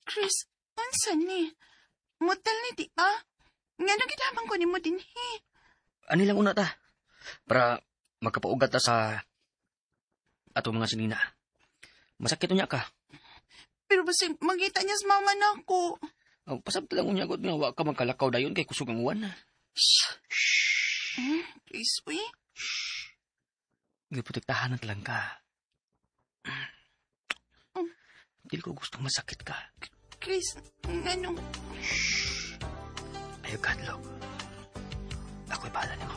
Chris, unsa ni? Motel ni di ba? Nga nagidamang ko ni mo din, he. Ani lang una ta. Para makapaugat ta sa ato mga sinina. Masakit niya ka. Pero basi magita niya sa mama na ako. Pasabta lang unya gud nga wa ka magkalakaw dayon kay kusog ang uwan na. Chris, uy. Giprotektahan na lang ka. Dili ko gustong masakit ka. Chris, ano? Ayaw kadlok. Ako'y bahala naman.